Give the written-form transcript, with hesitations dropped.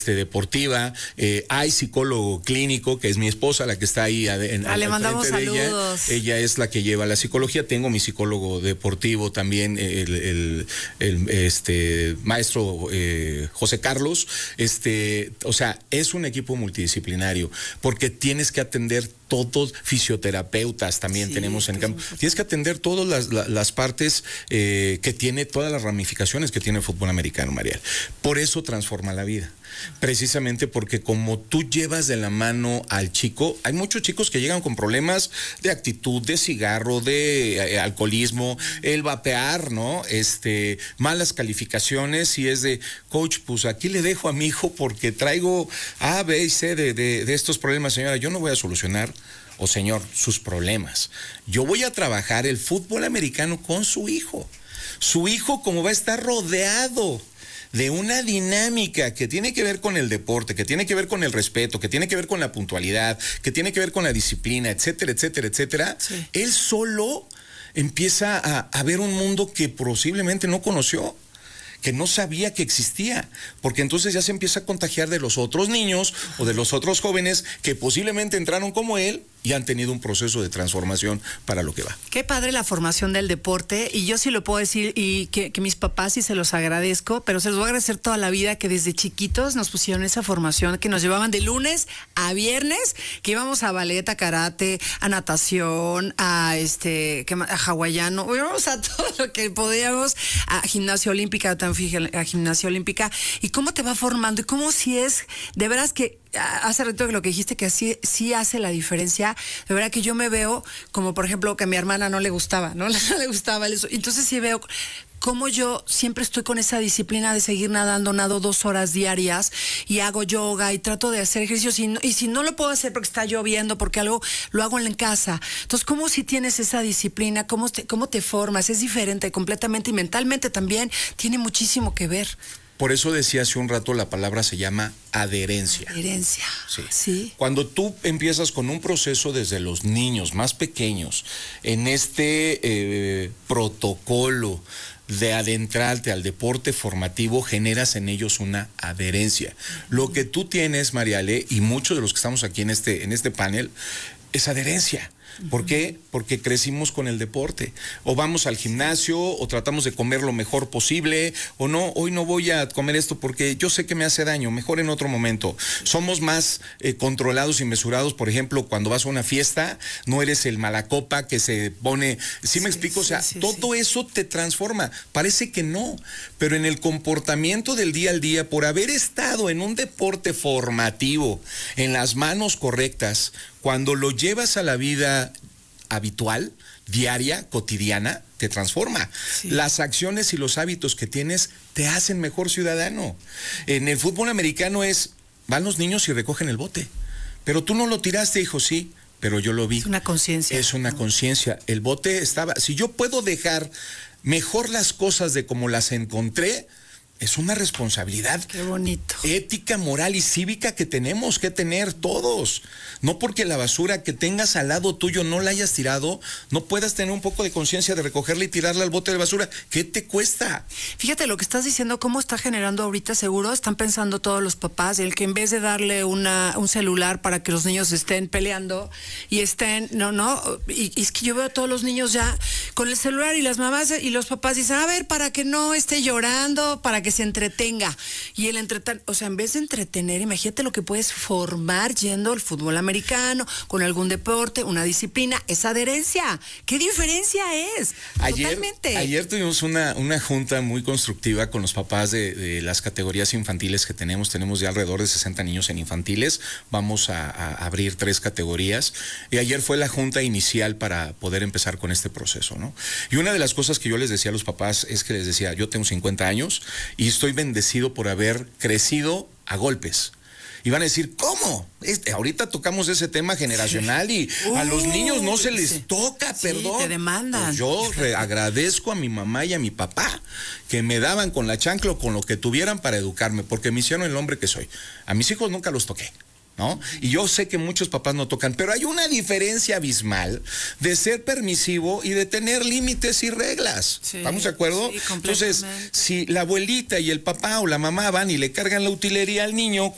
deportiva, hay psicólogo clínico, que es mi esposa, la que está ahí le mandamos saludos. Ella es la que lleva la psicología. Tengo mi psicólogo deportivo también, el maestro José Carlos. O sea, es un equipo multidisciplinario, porque tienes que atender todos, fisioterapeutas también tenemos en el campo. Tienes que atender todas las partes que tiene, todas las ramificaciones que tiene el fútbol americano, Mariel. Por eso transforma la vida. Precisamente porque como tú llevas de la mano al chico, hay muchos chicos que llegan con problemas de actitud, de cigarro, de alcoholismo, el vapear, ¿no? Malas calificaciones, y es de, coach, pues aquí le dejo a mi hijo porque traigo A, B y C de estos problemas, señora. Yo no voy a solucionar, o señor, sus problemas. Yo voy a trabajar el fútbol americano con su hijo. Su hijo, como va a estar rodeado de una dinámica que tiene que ver con el deporte, que tiene que ver con el respeto, que tiene que ver con la puntualidad, que tiene que ver con la disciplina, etcétera, etcétera, etcétera, él solo empieza a ver un mundo que posiblemente no conoció, que no sabía que existía, porque entonces ya se empieza a contagiar de los otros niños o de los otros jóvenes que posiblemente entraron como él y han tenido un proceso de transformación para lo que va. Qué padre la formación del deporte, y yo sí lo puedo decir, y que mis papás sí se los agradezco, pero se los voy a agradecer toda la vida, que desde chiquitos nos pusieron esa formación, que nos llevaban de lunes a viernes, que íbamos a ballet, a karate, a natación, a hawaiano, íbamos a todo lo que podíamos, a gimnasia olímpica, a gimnasia olímpica, y cómo te va formando, y cómo si es, de veras que hace rato que lo que dijiste, que sí hace la diferencia. De verdad que yo me veo como, por ejemplo, que a mi hermana no le gustaba, ¿no? No le gustaba eso. Entonces sí veo cómo yo siempre estoy con esa disciplina de seguir nado 2 horas diarias, y hago yoga y trato de hacer ejercicios, y si no lo puedo hacer porque está lloviendo, porque algo, lo hago en casa. Entonces, ¿cómo si tienes esa disciplina? ¿Cómo te formas? Es diferente completamente, y mentalmente también tiene muchísimo que ver. Por eso decía hace un rato, la palabra se llama adherencia. Adherencia. Sí. Cuando tú empiezas con un proceso desde los niños más pequeños, en protocolo de adentrarte al deporte formativo, generas en ellos una adherencia. Lo que tú tienes, Mariale, y muchos de los que estamos aquí en este panel, es adherencia. ¿Por qué? Porque crecimos con el deporte. O vamos al gimnasio, o tratamos de comer lo mejor posible, o no, hoy no voy a comer esto porque yo sé que me hace daño, mejor en otro momento. Somos más controlados y mesurados. Por ejemplo, cuando vas a una fiesta, no eres el malacopa que se pone... ¿Sí me explico? O sea, todo eso te transforma. Parece que no, pero en el comportamiento del día al día, por haber estado en un deporte formativo, en las manos correctas, cuando lo llevas a la vida habitual, diaria, cotidiana, te transforma. Las acciones y los hábitos que tienes te hacen mejor ciudadano. En el fútbol americano van los niños y recogen el bote. Pero tú no lo tiraste, hijo, sí, pero yo lo vi. Es una conciencia. Es una conciencia. El bote estaba... Si yo puedo dejar mejor las cosas de como las encontré, es una responsabilidad. Qué bonito. Ética, moral y cívica que tenemos que tener todos. No porque la basura que tengas al lado tuyo no la hayas tirado, no puedas tener un poco de conciencia de recogerla y tirarla al bote de basura. ¿Qué te cuesta? Fíjate lo que estás diciendo, cómo está generando ahorita, seguro están pensando todos los papás, el que en vez de darle un celular para que los niños estén peleando y estén, y es que yo veo a todos los niños ya con el celular, y las mamás y los papás dicen, a ver, para que no esté llorando, para que se entretenga. Y o sea, en vez de entretener, imagínate lo que puedes formar yendo al fútbol americano, con algún deporte, una disciplina, esa adherencia. ¿Qué diferencia es? Totalmente. Ayer tuvimos una junta muy constructiva con los papás de las categorías infantiles que tenemos. Tenemos ya alrededor de 60 niños en infantiles. Vamos a abrir 3 categorías. Y ayer fue la junta inicial para poder empezar con este proceso, ¿no? Y una de las cosas que yo les decía a los papás es que les decía, yo tengo 50 años y estoy bendecido por haber crecido a golpes. Y van a decir, ¿cómo? Ahorita tocamos ese tema generacional y a los niños no se les toca, perdón. Te demandan. Pues yo agradezco a mi mamá y a mi papá que me daban con la chancla o con lo que tuvieran para educarme, porque me hicieron el hombre que soy. A mis hijos nunca los toqué, ¿no? Y yo sé que muchos papás no tocan, pero hay una diferencia abismal de ser permisivo y de tener límites y reglas. ¿Estamos de acuerdo? Sí, entonces, si la abuelita y el papá o la mamá van y le cargan la utilería al niño